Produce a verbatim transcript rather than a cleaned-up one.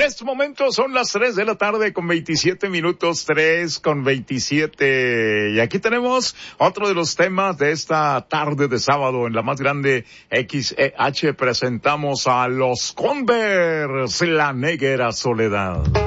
este momento son las tres de la tarde con veintisiete minutos, tres con veintisiete. Y aquí tenemos otro de los temas de esta tarde de sábado en la más grande X E H. Presentamos a los Converse, La Negra Soledad.